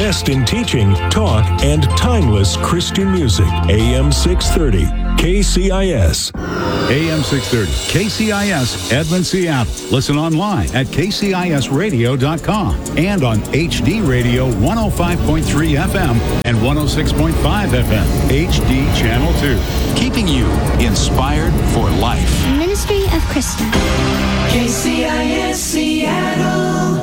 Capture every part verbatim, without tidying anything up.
best in teaching, talk, and timeless Christian music. A M six thirty, K C I S. A M six thirty, K C I S, Edmond, Seattle. Listen online at K C I S radio dot com and on H D Radio one oh five point three F M and one oh six point five F M, H D Channel two. Keeping you inspired for life. Ministry of Christian. K C I S Seattle.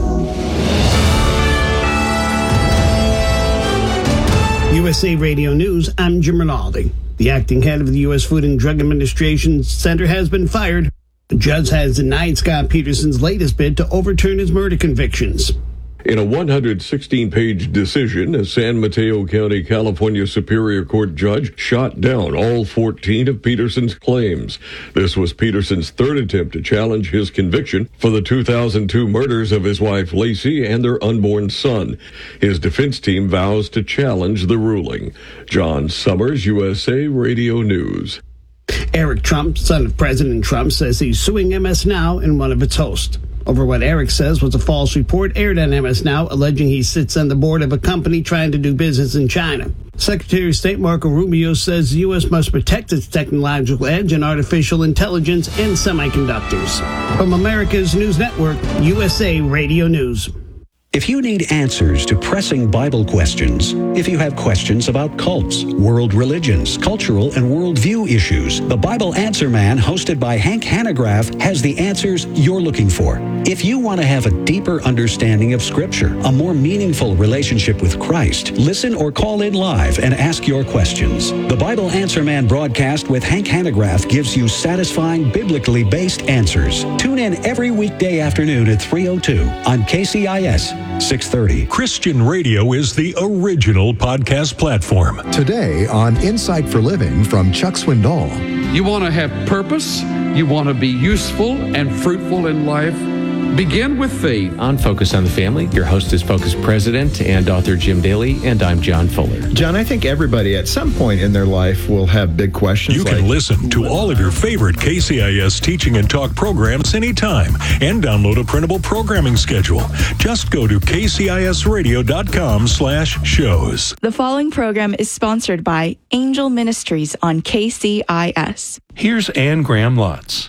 U S A Radio News, I'm Jim Rinaldi. The acting head of the U S Food and Drug Administration Center has been fired. The judge has denied Scott Peterson's latest bid to overturn his murder convictions. In a one hundred sixteen page decision, a San Mateo County, California Superior Court judge shot down all fourteen of Peterson's claims. This was Peterson's third attempt to challenge his conviction for the two thousand two murders of his wife Lacey and their unborn son. His defense team vows to challenge the ruling. John Summers, U S A Radio News. Eric Trump, son of President Trump, says he's suing M S Now and one of its hosts over what Eric says was a false report aired on M S Now, alleging he sits on the board of a company trying to do business in China. Secretary of State Marco Rubio says the U S must protect its technological edge in artificial intelligence and semiconductors. From America's News Network, U S A Radio News. If you need answers to pressing Bible questions, if you have questions about cults, world religions, cultural and worldview issues, the Bible Answer Man, hosted by Hank Hanegraaff, has the answers you're looking for. If you want to have a deeper understanding of Scripture, a more meaningful relationship with Christ, listen or call in live and ask your questions. The Bible Answer Man broadcast with Hank Hanegraaff gives you satisfying, biblically based answers. Tune in every weekday afternoon at three oh two on K C I S six thirty. Christian radio is the original podcast platform. Today on Insight for Living from Chuck Swindoll. You want to have purpose, you want to be useful and fruitful in life, begin with faith. On Focus on the Family, your host is Focus President and author Jim Daly, and I'm John Fuller. John, I think everybody at some point in their life will have big questions. You like, can listen to all of your favorite K C I S teaching and talk programs anytime and download a printable programming schedule. Just go to K C I S radio dot com slash shows. The following program is sponsored by Angel Ministries on K C I S. Here's Anne Graham Lotz.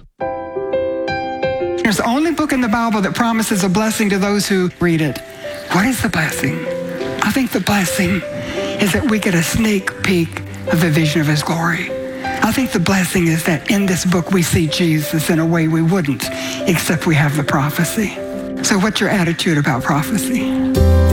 It's the only book in the Bible that promises a blessing to those who read it. What is the blessing? I think the blessing is that we get a sneak peek of the vision of His glory. I think the blessing is that in this book we see Jesus in a way we wouldn't, except we have the prophecy. So what's your attitude about prophecy?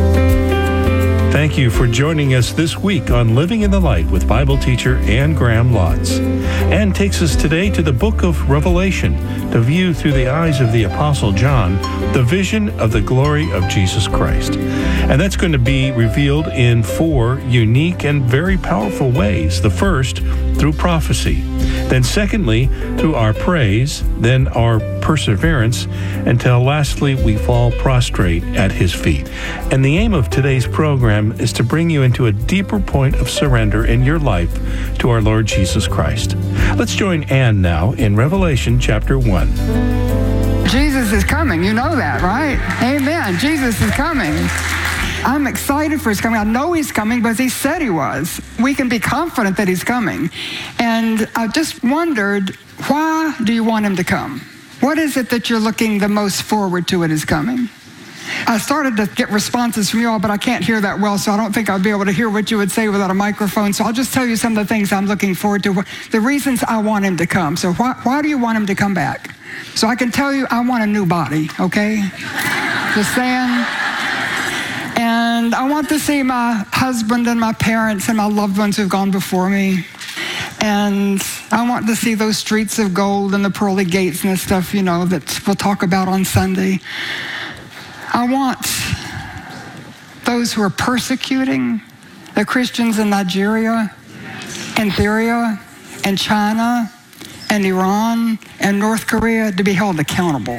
Thank you for joining us this week on Living in the Light with Bible teacher Anne Graham Lotz. Anne takes us today to the book of Revelation to view through the eyes of the Apostle John the vision of the glory of Jesus Christ. And that's going to be revealed in four unique and very powerful ways. The first, through prophecy. Then secondly, through our praise. Then our perseverance, until lastly we fall prostrate at His feet. And the aim of today's program is to bring you into a deeper point of surrender in your life to our Lord Jesus Christ. Let's join Anne now in Revelation chapter one. Jesus is coming. You know that, right? Amen. Jesus is coming. I'm excited for His coming. I know He's coming because He said He was. We can be confident that He's coming. And I just wondered, why do you want Him to come? What is it that you're looking the most forward to at His coming? I started to get responses from you all, but I can't hear that well, so I don't think I'll be able to hear what you would say without a microphone. So I'll just tell you some of the things I'm looking forward to, the reasons I want Him to come. So why, why do you want Him to come back? So I can tell you I want a new body, okay? Just saying. And I want to see my husband and my parents and my loved ones who've gone before me. And I want to see those streets of gold and the pearly gates and the stuff, you know, that we'll talk about on Sunday. I want those who are persecuting the Christians in Nigeria and Syria and China and Iran and North Korea to be held accountable.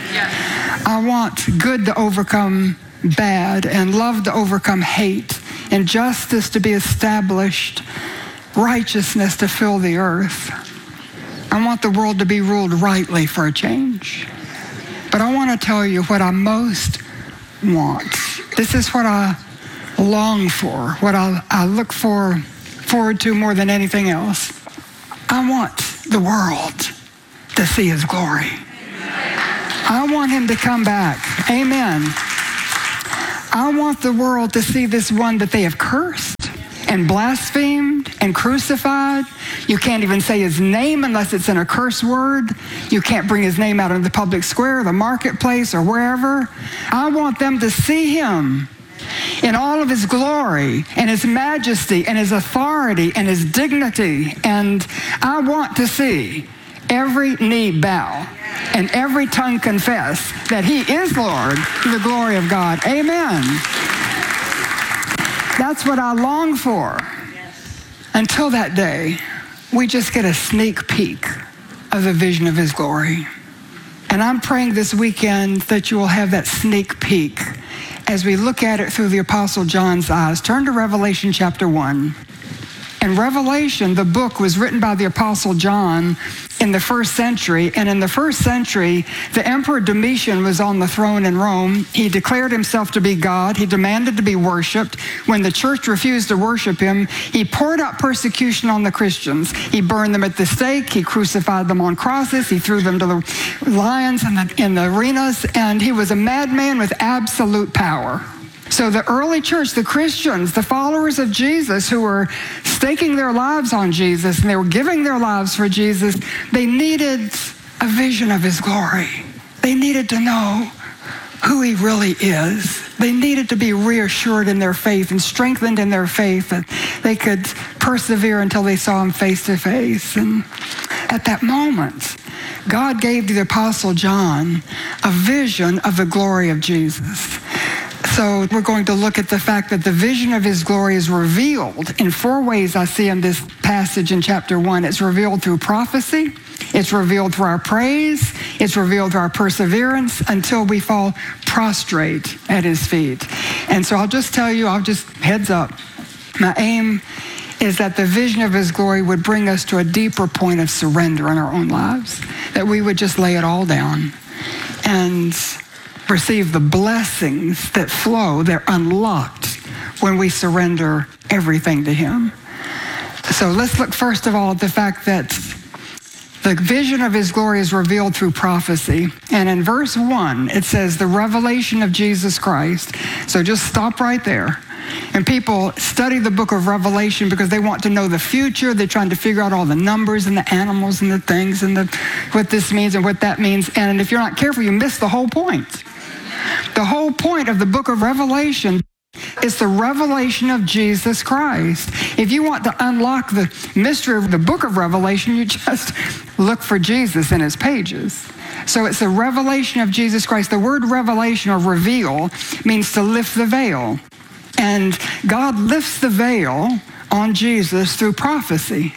I want good to overcome bad and love to overcome hate and justice to be established, righteousness to fill the earth. I want the world to be ruled rightly for a change. But I want to tell you what I most want. This is what I long for, what I, I look for, forward to more than anything else. I want the world to see his glory. I want him to come back. Amen. I want the world to see this one that they have cursed and blasphemed and crucified. You can't even say his name unless it's in a curse word. You can't bring his name out in the public square, the marketplace, or wherever. I want them to see him in all of his glory and his majesty and his authority and his dignity. And I want to see every knee bow and every tongue confess that he is Lord to the glory of God. Amen. That's what I long for. Until that day, we just get a sneak peek of the vision of his glory. And I'm praying this weekend that you will have that sneak peek as we look at it through the Apostle John's eyes. Turn to Revelation chapter one. And Revelation, the book, was written by the Apostle John in the first century. And in the first century, the Emperor Domitian was on the throne in Rome. He declared himself to be God. He demanded to be worshiped. When the church refused to worship him, he poured out persecution on the Christians. He burned them at the stake. He crucified them on crosses. He threw them to the lions in the, in the arenas. And he was a madman with absolute power. So the early church, the Christians, the followers of Jesus who were staking their lives on Jesus and they were giving their lives for Jesus, they needed a vision of his glory. They needed to know who he really is. They needed to be reassured in their faith and strengthened in their faith that they could persevere until they saw him face to face. And at that moment, God gave to the Apostle John a vision of the glory of Jesus. So we're going to look at the fact that the vision of his glory is revealed in four ways I see in this passage in chapter one. It's revealed through prophecy. It's revealed through our praise. It's revealed through our perseverance until we fall prostrate at his feet. And so I'll just tell you, I'll just heads up. My aim is that the vision of his glory would bring us to a deeper point of surrender in our own lives, that we would just lay it all down and receive the blessings that flow. They're unlocked when we surrender everything to him. So let's look first of all at the fact that the vision of his glory is revealed through prophecy. And in verse one, it says the revelation of Jesus Christ. So just stop right there. And people study the book of Revelation because they want to know the future. They're trying to figure out all the numbers and the animals and the things and the, what this means and what that means. And if you're not careful, you miss the whole point. The whole point of the book of Revelation is the revelation of Jesus Christ. If you want to unlock the mystery of the book of Revelation, you just look for Jesus in his pages. So it's the revelation of Jesus Christ. The word revelation or reveal means to lift the veil. And God lifts the veil on Jesus through prophecy.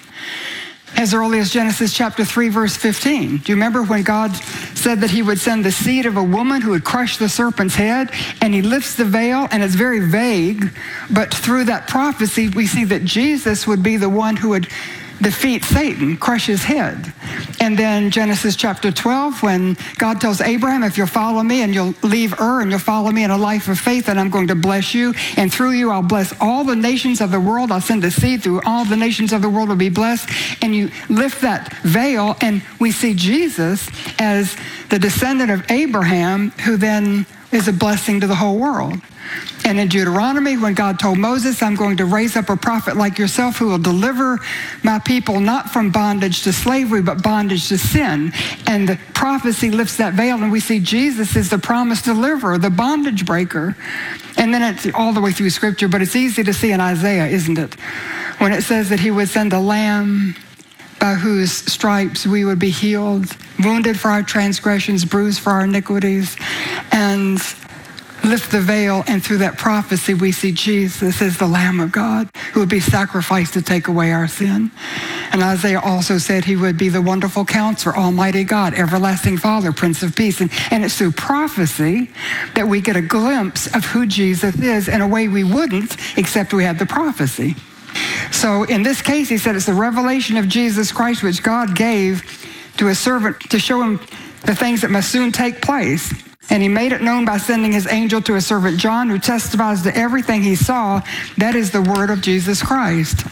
As early as Genesis chapter three, verse fifteen. Do you remember when God said that he would send the seed of a woman who would crush the serpent's head? And he lifts the veil, and it's very vague, but through that prophecy, we see that Jesus would be the one who would defeat Satan, crush his head. And then Genesis chapter twelve, when God tells Abraham, if you'll follow me and you'll leave Ur and you'll follow me in a life of faith, and I'm going to bless you. And through you, I'll bless all the nations of the world. I'll send a seed through all the nations of the world will be blessed. And you lift that veil, and we see Jesus as the descendant of Abraham, who then is a blessing to the whole world. And in Deuteronomy, when God told Moses, I'm going to raise up a prophet like yourself who will deliver my people not from bondage to slavery, but bondage to sin. And the prophecy lifts that veil, and we see Jesus is the promised deliverer, the bondage breaker. And then it's all the way through Scripture, but it's easy to see in Isaiah, isn't it? When it says that he would send a lamb by whose stripes we would be healed, wounded for our transgressions, bruised for our iniquities, and lift the veil, and through that prophecy we see Jesus as the Lamb of God who would be sacrificed to take away our sin. And Isaiah also said he would be the wonderful counselor, Almighty God, everlasting Father, Prince of Peace. And, and it's through prophecy that we get a glimpse of who Jesus is in a way we wouldn't except we had the prophecy. So in this case, he said it's the revelation of Jesus Christ which God gave to a servant to show him the things that must soon take place. And he made it known by sending his angel to his servant John, who testifies to everything he saw. That is the word of Jesus Christ.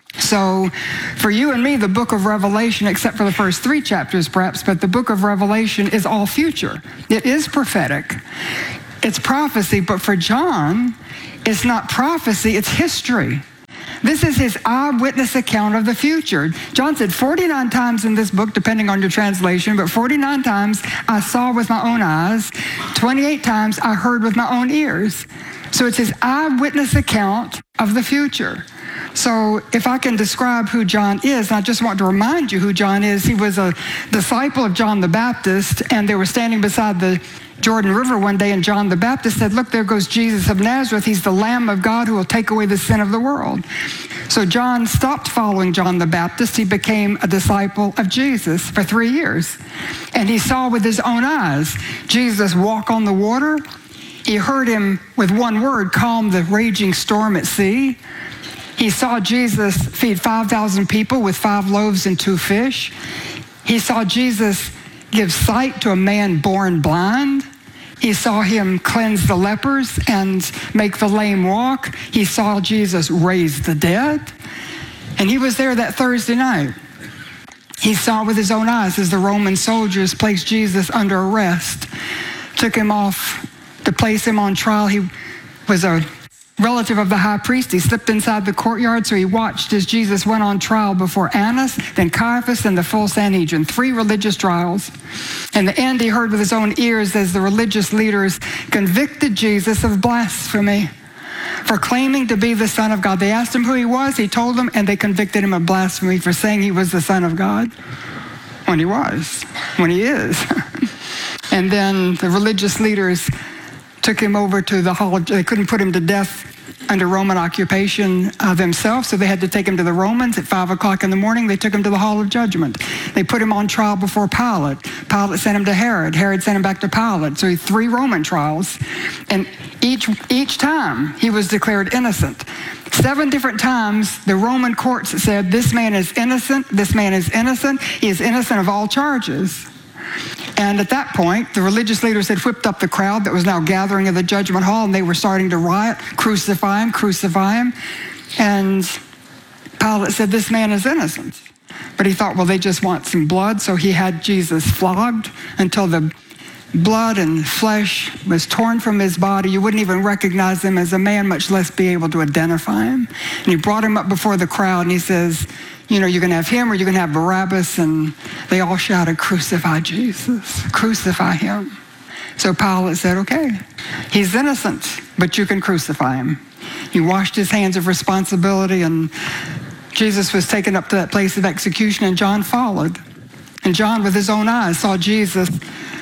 So for you and me, the book of Revelation, except for the first three chapters perhaps, but the book of Revelation is all future. It is prophetic. It's prophecy, but for John, it's not prophecy, it's history. This is his eyewitness account of the future. John said forty-nine times in this book, depending on your translation, but forty-nine times I saw with my own eyes, twenty-eight times I heard with my own ears. So it's his eyewitness account of the future. So if I can describe who John is, and I just want to remind you who John is. He was a disciple of John the Baptist, and they were standing beside the Jordan River one day, and John the Baptist said, "Look, there goes Jesus of Nazareth. He's the Lamb of God who will take away the sin of the world." So John stopped following John the Baptist. He became a disciple of Jesus for three years. And he saw with his own eyes Jesus walk on the water. He heard him, with one word, calm the raging storm at sea. He saw Jesus feed five thousand people with five loaves and two fish. He saw Jesus give sight to a man born blind. He saw him cleanse the lepers and make the lame walk. He saw Jesus raise the dead. And he was there that Thursday night. He saw with his own eyes as the Roman soldiers placed Jesus under arrest, took him off to place him on trial. He was a relative of the high priest. He slipped inside the courtyard, so he watched as Jesus went on trial before Annas, then Caiaphas, and the full Sanhedrin. Three religious trials. In the end, he heard with his own ears as the religious leaders convicted Jesus of blasphemy for claiming to be the Son of God. They asked him who he was, he told them, and they convicted him of blasphemy for saying he was the Son of God. When he was, when he is. And then the religious leaders took him over to the hall. They couldn't put him to death under Roman occupation uh, themselves, so they had to take him to the Romans. At five o'clock in the morning, they took him to the Hall of Judgment. They put him on trial before Pilate. Pilate sent him to Herod. Herod sent him back to Pilate. So he had three Roman trials, and each, each time he was declared innocent. Seven different times the Roman courts said, this man is innocent, this man is innocent, he is innocent of all charges. And at that point, the religious leaders had whipped up the crowd that was now gathering in the judgment hall, and they were starting to riot, crucify him, crucify him. And Pilate said, this man is innocent. But he thought, well, they just want some blood, so he had Jesus flogged until the blood and flesh was torn from his body. You wouldn't even recognize him as a man, much less be able to identify him. And he brought him up before the crowd, and he says, you know, you're going to have him or you're going to have Barabbas. And they all shouted, crucify Jesus, crucify him. So Pilate said, okay, he's innocent, but you can crucify him. He washed his hands of responsibility, and Jesus was taken up to that place of execution, and John followed. And John, with his own eyes, saw Jesus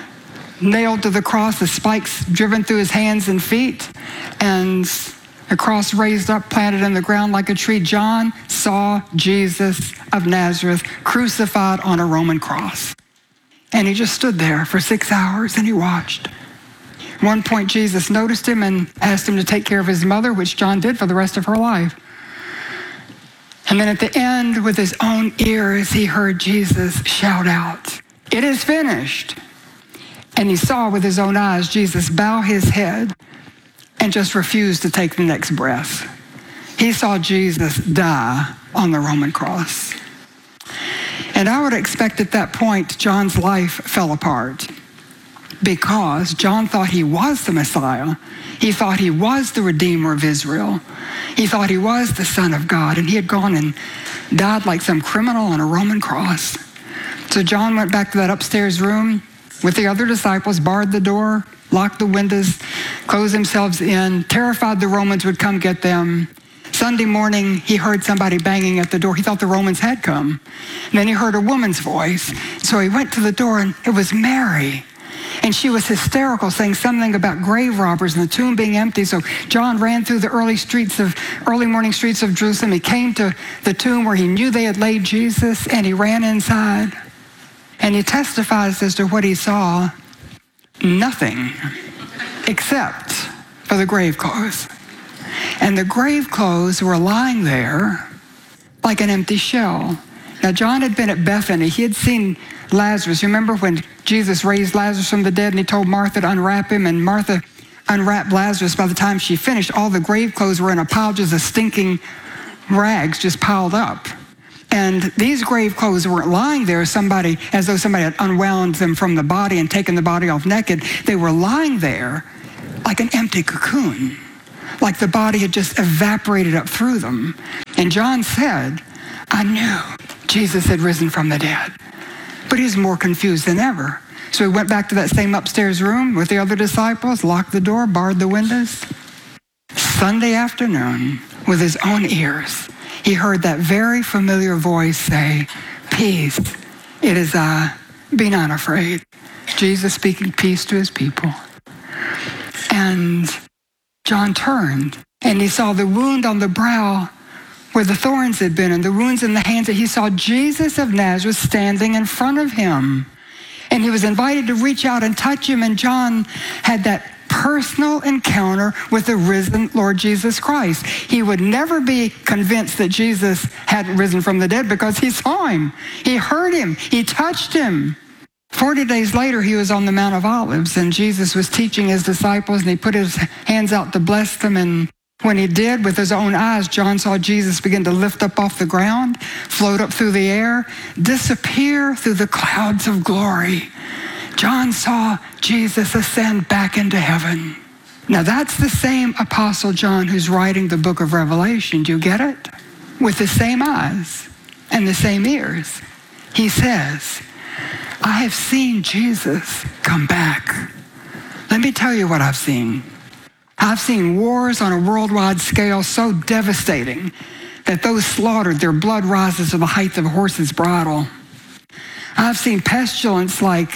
nailed to the cross, the spikes driven through his hands and feet, and a cross raised up, planted in the ground like a tree. John saw Jesus of Nazareth crucified on a Roman cross. And he just stood there for six hours and he watched. At one point, Jesus noticed him and asked him to take care of his mother, which John did for the rest of her life. And then at the end, with his own ears, he heard Jesus shout out, "It is finished." And he saw with his own eyes Jesus bow his head and just refused to take the next breath. He saw Jesus die on the Roman cross. And I would expect at that point, John's life fell apart because John thought he was the Messiah. He thought he was the Redeemer of Israel. He thought he was the Son of God, and he had gone and died like some criminal on a Roman cross. So John went back to that upstairs room with the other disciples, barred the door, locked the windows, closed themselves in, terrified the Romans would come get them. Sunday morning, he heard somebody banging at the door. He thought the Romans had come. And then he heard a woman's voice. So he went to the door, and it was Mary. And she was hysterical, saying something about grave robbers and the tomb being empty. So John ran through the early streets of, early morning streets of Jerusalem. He came to the tomb where he knew they had laid Jesus, and he ran inside. And he testifies as to what he saw. Nothing except for the grave clothes. And the grave clothes were lying there like an empty shell. Now, John had been at Bethany. He had seen Lazarus. You remember when Jesus raised Lazarus from the dead and he told Martha to unwrap him, and Martha unwrapped Lazarus. By the time she finished, all the grave clothes were in a pile, just a stinking rags just piled up. And these grave clothes weren't lying there somebody, as though somebody had unwound them from the body and taken the body off naked. They were lying there like an empty cocoon, like the body had just evaporated up through them. And John said, I knew Jesus had risen from the dead. But he was more confused than ever. So he went back to that same upstairs room with the other disciples, locked the door, barred the windows. Sunday afternoon, with his own ears, he heard that very familiar voice say, peace, it is I, be not afraid. Jesus speaking peace to his people. And John turned and he saw the wound on the brow where the thorns had been and the wounds in the hands. He saw Jesus of Nazareth standing in front of him. And he was invited to reach out and touch him. And John had that personal encounter with the risen Lord Jesus Christ. He would never be convinced that Jesus hadn't risen from the dead because he saw him. He heard him. He touched him. Forty days later, he was on the Mount of Olives, and Jesus was teaching his disciples, and he put his hands out to bless them. And when he did, with his own eyes, John saw Jesus begin to lift up off the ground, float up through the air, disappear through the clouds of glory. John saw Jesus ascend back into heaven. Now that's the same Apostle John who's writing the book of Revelation. Do you get it? With the same eyes and the same ears. He says, I have seen Jesus come back. Let me tell you what I've seen. I've seen wars on a worldwide scale so devastating that those slaughtered, their blood rises to the height of a horse's bridle. I've seen pestilence like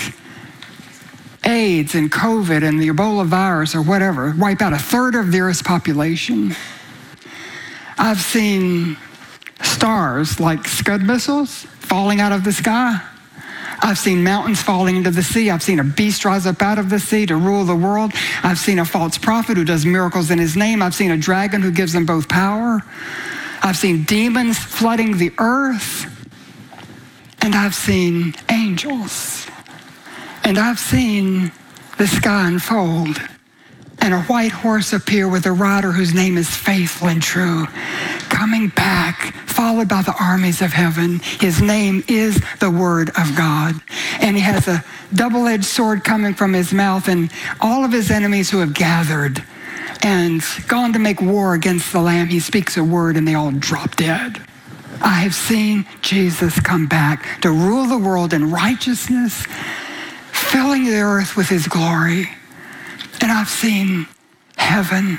AIDS and COVID and the Ebola virus or whatever wipe out a third of the Earth's population. I've seen stars like Scud missiles falling out of the sky. I've seen mountains falling into the sea. I've seen a beast rise up out of the sea to rule the world. I've seen a false prophet who does miracles in his name. I've seen a dragon who gives them both power. I've seen demons flooding the earth. And I've seen angels. And I've seen the sky unfold. And a white horse appear with a rider whose name is Faithful and True, coming back, followed by the armies of heaven. His name is the Word of God. And he has a double-edged sword coming from his mouth, and all of his enemies who have gathered and gone to make war against the Lamb, he speaks a word and they all drop dead. I have seen Jesus come back to rule the world in righteousness, filling the earth with his glory. And I've seen heaven,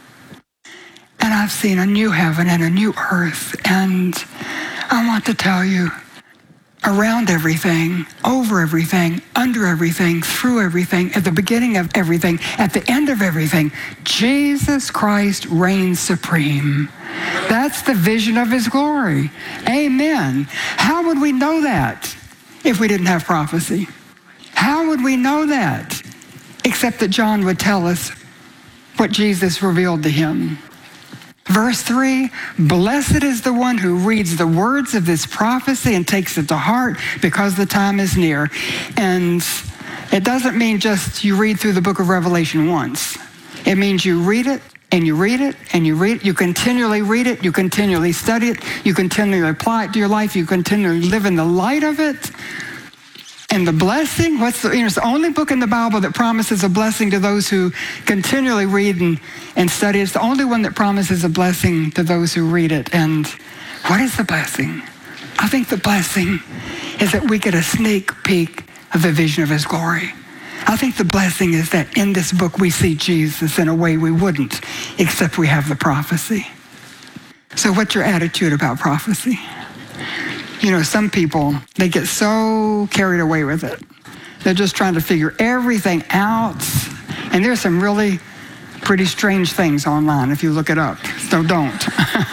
and I've seen a new heaven and a new earth. And I want to tell you, around everything, over everything, under everything, through everything, at the beginning of everything, at the end of everything, Jesus Christ reigns supreme. That's the vision of his glory. Amen. How would we know that if we didn't have prophecy? How would we know that? Except that John would tell us what Jesus revealed to him. Verse three, blessed is the one who reads the words of this prophecy and takes it to heart, because the time is near. And it doesn't mean just you read through the book of Revelation once. It means you read it and you read it and you read it. You continually read it. You continually study it. You continually apply it to your life. You continually live in the light of it. And the blessing, what's the, you know, it's the only book in the Bible that promises a blessing to those who continually read and, and study. It's the only one that promises a blessing to those who read it. And what is the blessing? I think the blessing is that we get a sneak peek of the vision of his glory. I think the blessing is that in this book we see Jesus in a way we wouldn't, except we have the prophecy. So what's your attitude about prophecy? You know, some people, they get so carried away with it. They're just trying to figure everything out. And there's some really pretty strange things online if you look it up. So don't.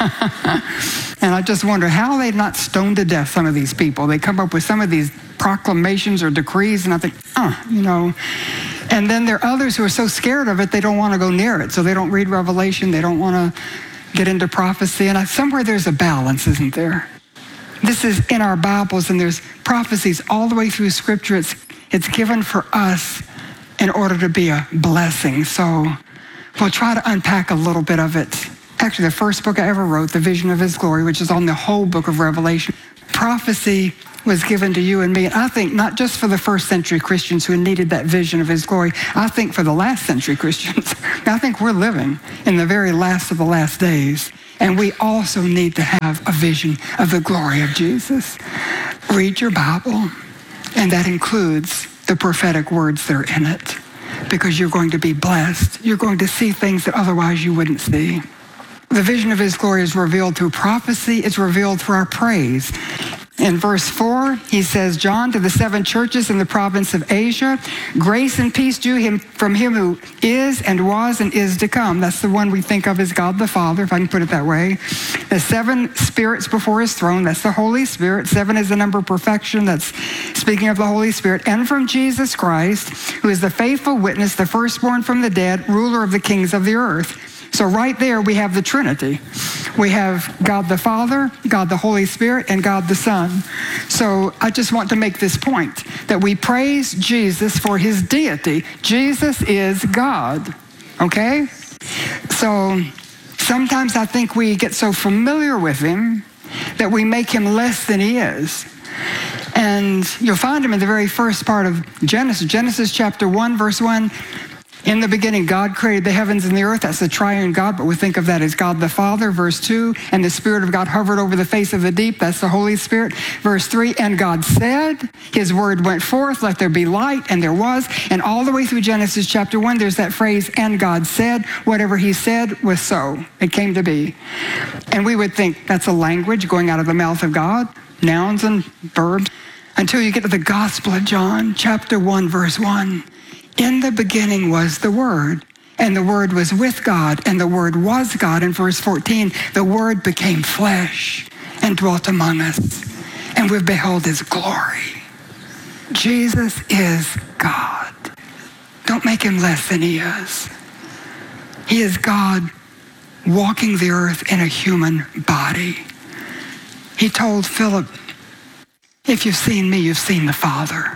And I just wonder how they've not stoned to death some of these people. They come up with some of these proclamations or decrees, and I think, uh, you know. And then there are others who are so scared of it, they don't want to go near it. So they don't read Revelation. They don't want to get into prophecy. And I, somewhere there's a balance, isn't there? This is in our Bibles, and there's prophecies all the way through Scripture. It's, it's given for us in order to be a blessing. So we'll try to unpack a little bit of it. Actually, the first book I ever wrote, The Vision of His Glory, which is on the whole book of Revelation, prophecy was given to you and me. And I think not just for the first century Christians who needed that vision of his glory, I think for the last century Christians. I think we're living in the very last of the last days. And we also need to have a vision of the glory of Jesus. Read your Bible, and that includes the prophetic words that are in it, because you're going to be blessed. You're going to see things that otherwise you wouldn't see. The vision of his glory is revealed through prophecy. It's revealed through our praise. In verse four, he says, John, to the seven churches in the province of Asia, grace and peace to him from him who is and was and is to come. That's the one we think of as God the Father, if I can put it that way. The seven spirits before his throne, that's the Holy Spirit. Seven is the number of perfection. That's speaking of the Holy Spirit. And from Jesus Christ, who is the faithful witness, the firstborn from the dead, ruler of the kings of the earth. So right there we have the Trinity. We have God the Father, God the Holy Spirit, and God the Son. So I just want to make this point, that we praise Jesus for his deity. Jesus is God, okay? So sometimes I think we get so familiar with him that we make him less than he is. And you'll find him in the very first part of Genesis. Genesis chapter one, verse one. In the beginning, God created the heavens and the earth. That's the triune God, but we think of that as God the Father. Verse two, and the Spirit of God hovered over the face of the deep. That's the Holy Spirit. Verse three, and God said, his word went forth, let there be light, and there was. And all the way through Genesis chapter one, there's that phrase, and God said, whatever he said was so. It came to be. And we would think that's a language going out of the mouth of God, nouns and verbs, until you get to the Gospel of John, chapter one, verse one. In the beginning was the Word, and the Word was with God, and the Word was God. In verse fourteen, the Word became flesh and dwelt among us, and we've beheld his glory. Jesus is God. Don't make him less than he is. He is God walking the earth in a human body. He told Philip, if you've seen me, you've seen the Father.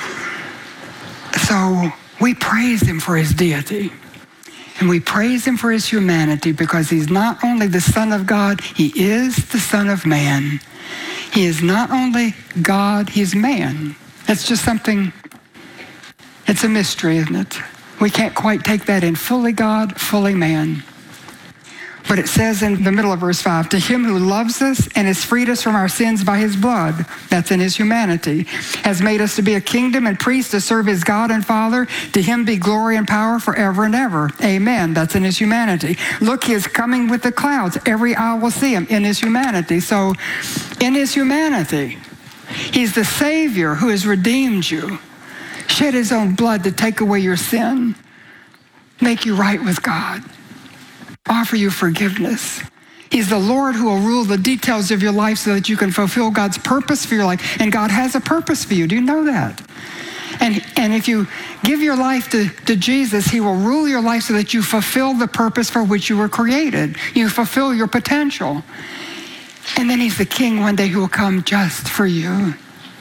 So we praise him for his deity, and we praise him for his humanity, because he's not only the Son of God, he is the Son of Man. He is not only God, he's man. That's just something, it's a mystery, isn't it? We can't quite take that in. Fully God, fully man. But it says in the middle of verse five, to him who loves us and has freed us from our sins by his blood, that's in his humanity, has made us to be a kingdom and priests to serve his God and Father. To him be glory and power forever and ever. Amen. That's in his humanity. Look, he is coming with the clouds. Every eye will see him in his humanity. So in his humanity, he's the Savior who has redeemed you, shed his own blood to take away your sin, make you right with God, offer you forgiveness. He's the Lord who will rule the details of your life so that you can fulfill God's purpose for your life. And God has a purpose for you. Do you know that? And, and if you give your life to, to Jesus, he will rule your life so that you fulfill the purpose for which you were created. You fulfill your potential. And then he's the king one day who will come just for you.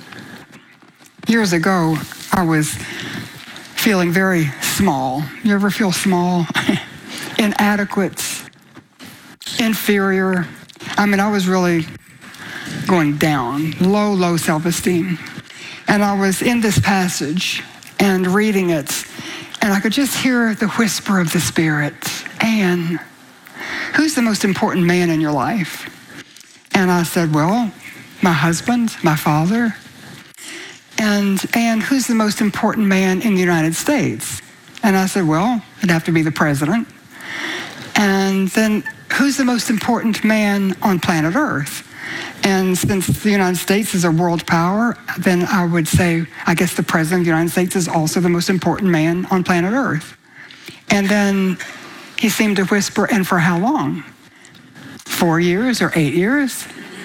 Years ago, I was feeling very small. You ever feel small? Inadequate, inferior. I mean, I was really going down, low, low self-esteem. And I was in this passage and reading it, and I could just hear the whisper of the Spirit. Anne, who's the most important man in your life? And I said, well, my husband, my father. And Anne, who's the most important man in the United States? And I said, well, it'd have to be the president. And then, who's the most important man on planet Earth? And since the United States is a world power, then I would say, I guess the President of the United States is also the most important man on planet Earth. And then he seemed to whisper, and for how long? Four years or eight years?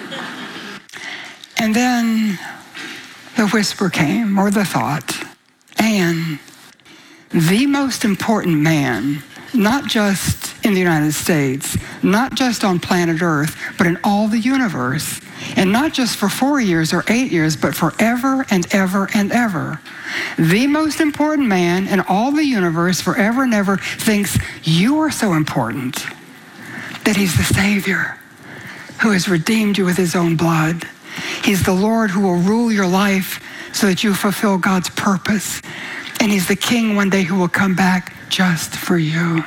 And then the whisper came, or the thought, and the most important man, not just in the United States, not just on planet Earth, but in all the universe. And not just for four years or eight years, but forever and ever and ever. The most important man in all the universe forever and ever thinks you are so important that he's the Savior who has redeemed you with his own blood. He's the Lord who will rule your life so that you fulfill God's purpose. And he's the King one day who will come back just for you.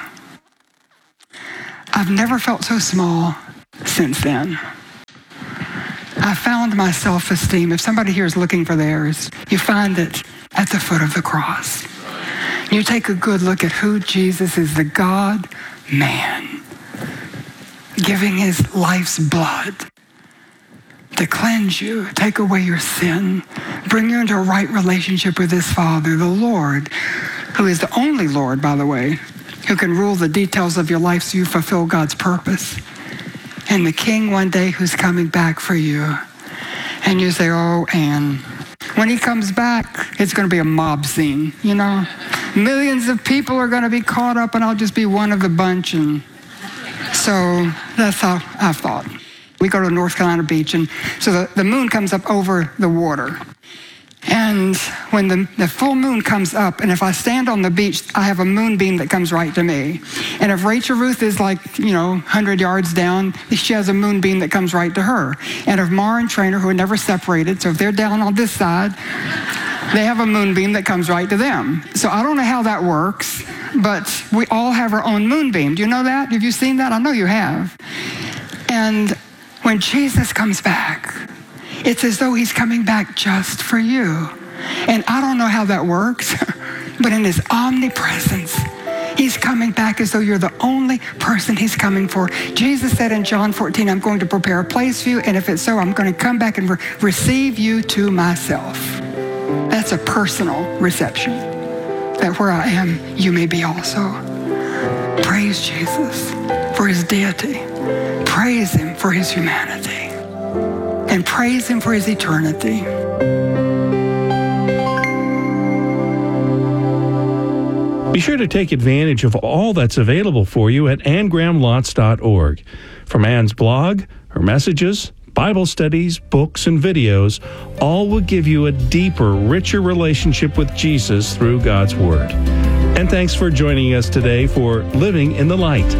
I've never felt so small since then. I found my self-esteem. If somebody here is looking for theirs, you find it at the foot of the cross. You take a good look at who Jesus is, the God-man, giving his life's blood to cleanse you, take away your sin, bring you into a right relationship with his Father, the Lord, who is the only Lord, by the way, who can rule the details of your life so you fulfill God's purpose. And the King one day who's coming back for you. And you say, oh, Ann, when he comes back, it's going to be a mob scene, you know? Millions of people are going to be caught up and I'll just be one of the bunch. And so that's how I've thought. We go to North Carolina Beach, and so the, the moon comes up over the water. And when the, the full moon comes up, and if I stand on the beach, I have a moonbeam that comes right to me. And if Rachel Ruth is like, you know, one hundred yards down, she has a moonbeam that comes right to her. And if Mara and Trainer, who are never separated, so if they're down on this side, they have a moonbeam that comes right to them. So I don't know how that works, but we all have our own moonbeam. Do you know that? Have you seen that? I know you have. And when Jesus comes back, it's as though he's coming back just for you. And I don't know how that works, but in his omnipresence, he's coming back as though you're the only person he's coming for. Jesus said in John fourteen, I'm going to prepare a place for you, and if it's so, I'm going to come back and re- receive you to myself. That's a personal reception, that where I am, you may be also. Praise Jesus for his deity. Praise him for his humanity. And praise him for his eternity. Be sure to take advantage of all that's available for you at ann graham lotz dot org. From Ann's blog, her messages, Bible studies, books, and videos, all will give you a deeper, richer relationship with Jesus through God's Word. And thanks for joining us today for Living in the Light.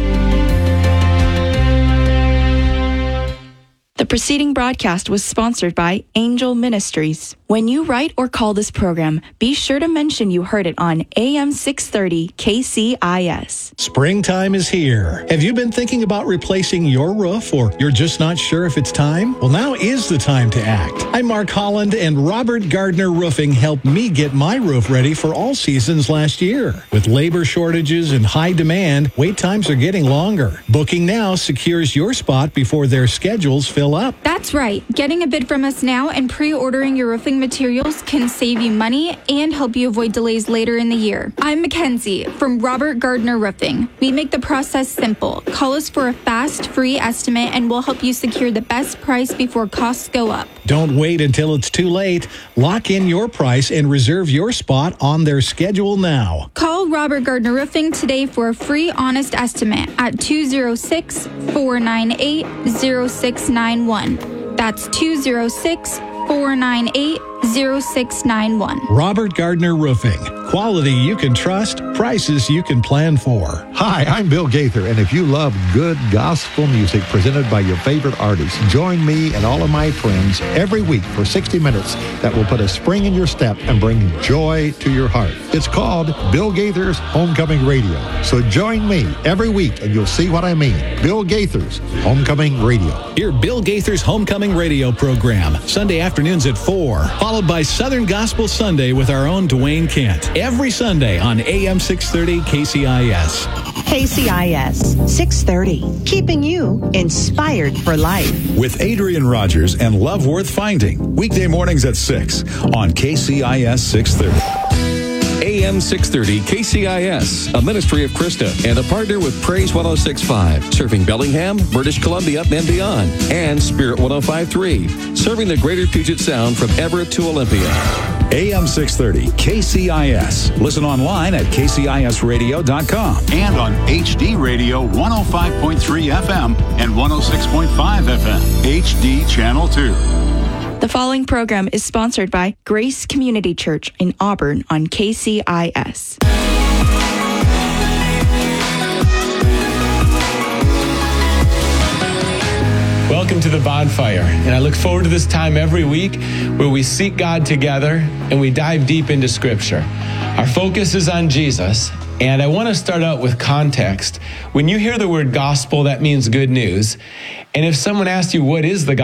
The preceding broadcast was sponsored by Angel Ministries. When you write or call this program, be sure to mention you heard it on A M six thirty K C I S. Springtime is here. Have you been thinking about replacing your roof, or you're just not sure if it's time? Well, now is the time to act. I'm Mark Holland, and Robert Gardner Roofing helped me get my roof ready for all seasons last year. With labor shortages and high demand, wait times are getting longer. Booking now secures your spot before their schedules fill up. That's right. Getting a bid from us now and pre-ordering your roofing materials can save you money and help you avoid delays later in the year. I'm Mackenzie from Robert Gardner Roofing. We make the process simple. Call us for a fast, free estimate, and we'll help you secure the best price before costs go up. Don't wait until it's too late. Lock in your price and reserve your spot on their schedule now. Call Robert Gardner Roofing today for a free, honest estimate at two oh six, four nine eight, oh six nine one. That's two oh six, four nine eight, oh six nine one. Robert Gardner Roofing. Quality you can trust, prices you can plan for. Hi, I'm Bill Gaither, and if you love good gospel music presented by your favorite artists, join me and all of my friends every week for sixty minutes that will put a spring in your step and bring joy to your heart. It's called Bill Gaither's Homecoming Radio. So join me every week and you'll see what I mean. Bill Gaither's Homecoming Radio. Hear Bill Gaither's Homecoming Radio program, Sunday afternoons at four, followed by Southern Gospel Sunday with our own Dwayne Kent. Every Sunday on A M six thirty K C I S. K C I S six thirty, keeping you inspired for life. With Adrian Rogers and Love Worth Finding, weekday mornings at six on K C I S six thirty. A M six thirty K C I S, a ministry of Krista and a partner with Praise one oh six point five, serving Bellingham, British Columbia, and beyond, and Spirit one oh five point three, serving the greater Puget Sound from Everett to Olympia. A M six thirty, K C I S. Listen online at K C I S radio dot com and on H D Radio one oh five point three F M and one oh six point five F M, H D Channel two. The following program is sponsored by Grace Community Church in Auburn on K C I S. Welcome to the Bonfire, and I look forward to this time every week where we seek God together and we dive deep into Scripture. Our focus is on Jesus, and I want to start out with context. When you hear the word gospel, that means good news. And if someone asks you, what is the gospel?